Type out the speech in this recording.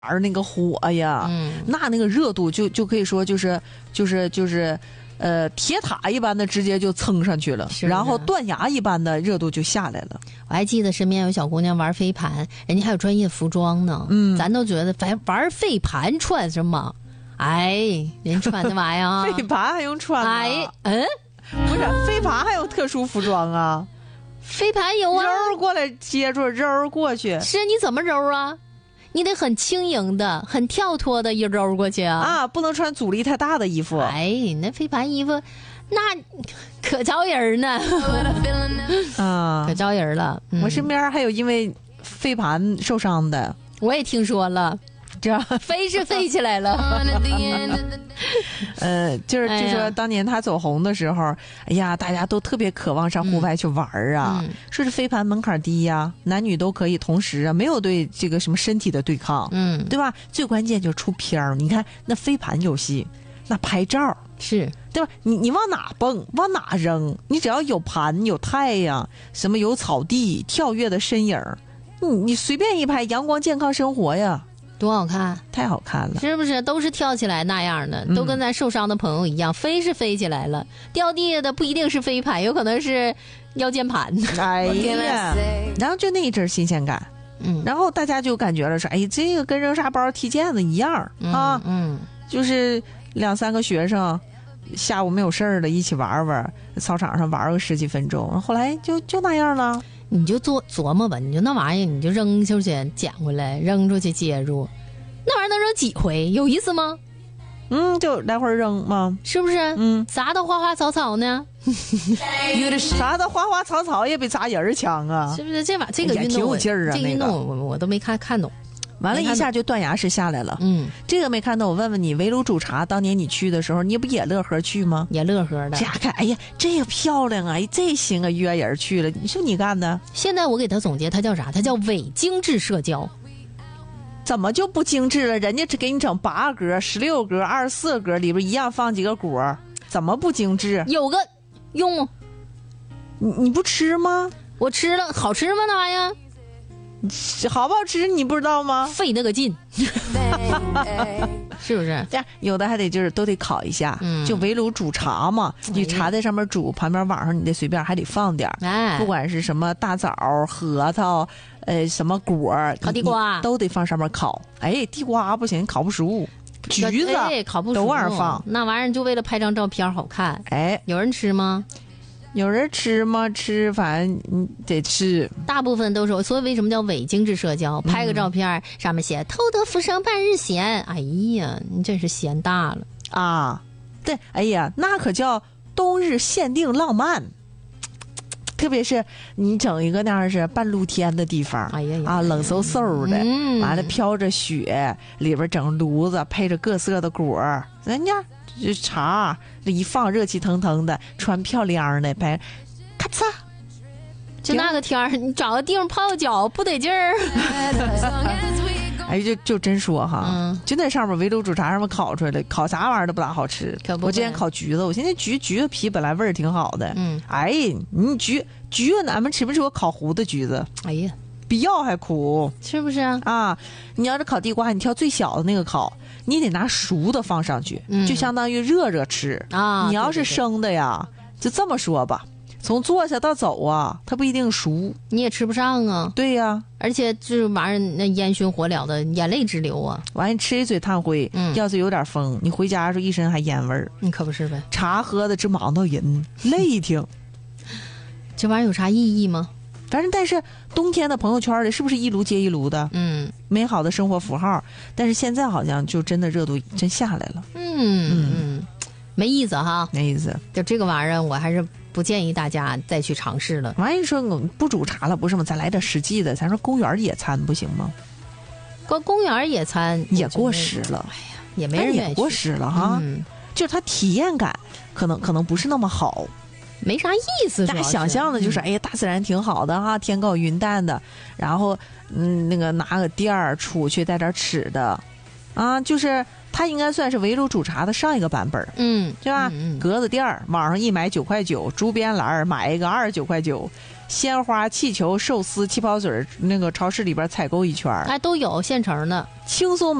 那个火呀，那个热度就可以说就是铁塔一般的直接就蹭上去了，然后断崖一般的热度就下来了。 我还记得身边有小姑娘玩飞盘，人家还有专业服装呢。咱都觉得玩飞盘穿什么？哎，人穿那玩意儿， 飞盘还用穿吗？不是飞盘还有特殊服装啊？ 飞盘有啊， 揉过来接住，揉过去。 是你怎么揉啊？你得很轻盈的、很跳脱的一揉过去啊！ 不能穿阻力太大的衣服。 哎，那飞盘衣服那可招人呢，可招人了。 我身边还有因为飞盘受伤的， 我也听说了。这飞是飞起来了， 就是说当年他走红的时候，哎呀，大家都特别渴望上户外去玩啊，说是飞盘门槛低呀，男女都可以同时啊，没有对这个什么身体的对抗，对吧？最关键就是出片儿，你看那飞盘游戏，那拍照是对吧？你往哪蹦，往哪扔，你只要有盘、有太阳，什么有草地、跳跃的身影，你随便一拍，阳光健康生活呀。 多好看， 太好看了， 是不是？都是跳起来那样的，都跟咱受伤的朋友一样，飞是飞起来了，掉地下的不一定是飞盘，有可能是腰间盘。 哎呀，然后就那一阵新鲜感，然后大家就感觉了说，哎，这个跟扔沙包、踢毽子一样啊，就是2-3个学生下午没有事儿了，一起玩玩，操场上玩个10几分钟，后来就那样了。 你就琢磨吧，你就那玩意儿，你就扔出去捡回来，扔出去接住，那玩意儿能扔几回？有意思吗？ 就来回扔嘛， 是不是？砸到花花草草呢？ 砸到花花草草也比砸人强啊！ 是不是？这个运动挺有劲儿啊！ 这个运动我都没看懂。 完了一下就断崖式下来了。这个没看到。我问问你，围炉煮茶当年你去的时候，你不也乐呵去吗？ 也乐呵的。 这看，哎呀，这个漂亮啊！这行啊，约人去了，你说你干的？ 现在我给他总结，他叫啥？他叫伪精致社交。 怎么就不精致了？人家只给你整8格、16格、24格，里边一样放几个果，怎么不精致？ 有个用， 你不吃吗？ 我吃了，好吃吗？那玩意儿？ 好不好吃你不知道吗？ 费那个劲是不是？ 这样有的还得就是都得烤一下，就围炉煮茶嘛，你茶在上面煮，旁边网上你得随便还得放点，不管是什么大枣、核桃，什么果， 烤地瓜都得放上面烤。哎，地瓜不行，烤不熟。橘子烤不熟都往上放， 那玩意儿就为了拍张照片好看。 哎， 有人吃吗？ 有人吃吗？吃，反正你得吃。 大部分都是，所以为什么叫伪精致社交？拍个照片，上面写“偷得浮生半日闲”。哎呀，你真是闲大了啊！对，哎呀，那可叫冬日限定浪漫。特别是你整一个那样是半露天的地方， 哎呀啊，冷飕飕的，完了飘着雪，里边整炉子，配着各色的果，人家这茶这一放热气腾腾的，穿漂亮的，拍，咔嚓， 就那个天儿，你找个地方泡脚不得劲儿。 哎，就真说哈，就那上面围炉煮茶上面烤出来的，烤啥玩意儿都不咋好吃。我之前烤橘子，我现在橘子皮本来味儿挺好的，哎，你橘子俺们吃没吃过烤糊的橘子？ 哎呀， 比药还苦， 是不是啊？你要是烤地瓜，你挑最小的那个烤，你得拿熟的放上去，就相当于热吃啊。你要是生的呀，就这么说吧。从坐下到走啊，它不一定熟， 你也吃不上啊。 对呀， 而且这玩意儿那烟熏火燎的，眼泪直流啊。 完，你吃一嘴炭灰，要是有点风，你回家时候一身还烟味儿。 你可不是呗？ 茶喝的直忙到人，累挺。 这玩意儿有啥意义吗？ 反正但是冬天的朋友圈里是不是一炉接一炉的？美好的生活符号。但是现在好像就真的热度真下来了。 没意思哈， 没意思。 就这个玩意儿，我还是不建议大家再去尝试了。 完一说不煮茶了，不是吗？咱来点实际的，咱说公园野餐不行吗？ 公园野餐也过时了， 哎呀，也没人愿意去。 也过时了哈。就是它体验感可能不是那么好， 没啥意思。 大家想象的就是哎呀，大自然挺好的哈，天高云淡的，然后那个拿个垫儿出去带点吃的，啊，就是它应该算是围炉煮茶的上一个版本，对吧？格子垫儿网上一买9块9，竹编篮买一个29块9， 鲜花、气球、寿司、气泡水，那个超市里边采购一圈， 都有现成的， 轻松。